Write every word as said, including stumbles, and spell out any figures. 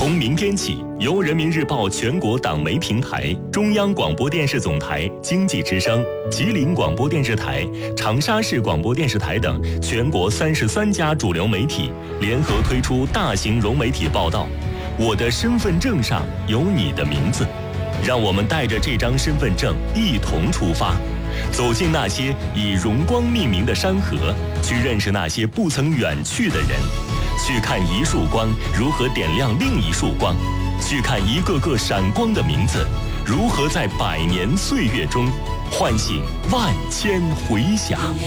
从明天起，由人民日报全国党媒平台、中央广播电视总台经济之声、吉林广播电视台、长沙市广播电视台等全国三十三家主流媒体联合推出大型融媒体报道。我的身份证上有你的名字，让我们带着这张身份证一同出发，走进那些以荣光命名的山河，去认识那些不曾远去的人，去看一束光如何点亮另一束光，去看一个个闪光的名字如何在百年岁月中唤醒万千回响。